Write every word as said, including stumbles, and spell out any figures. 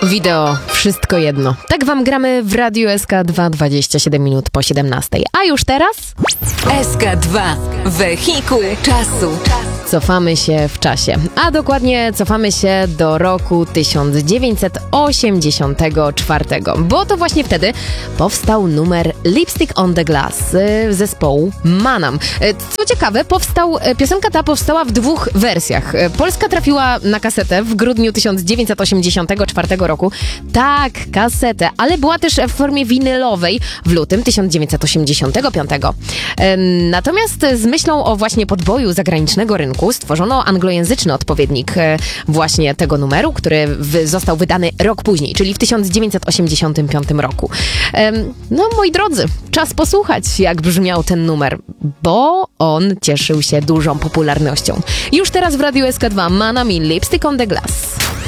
Wideo, wszystko jedno. Tak wam gramy w Radiu S K dwa, dwadzieścia siedem minut po siedemnastej. A już teraz? S K dwa, wehikuł czasu. Cofamy się w czasie, a dokładnie cofamy się do roku tysiąc dziewięćset osiemdziesiątego czwartego, bo to właśnie wtedy powstał numer Lipstick on the Glass y, zespołu Manam. Y, co ciekawe, powstał, y, piosenka ta powstała w dwóch wersjach. Y, Polska trafiła na kasetę w grudniu tysiąc dziewięćset osiemdziesiątego czwartego roku. Tak, kasetę, ale była też w formie winylowej w lutym tysiąc dziewięćset osiemdziesiątego piątego. Y, natomiast z myślą o właśnie podboju zagranicznego rynku stworzono anglojęzyczny odpowiednik e, właśnie tego numeru, który w, został wydany rok później, czyli w tysiąc dziewięćset osiemdziesiątym piątym roku. E, no, moi drodzy, czas posłuchać, jak brzmiał ten numer, bo on cieszył się dużą popularnością. Już teraz w Radiu S K dwa Manam i Lipstick on the Glass.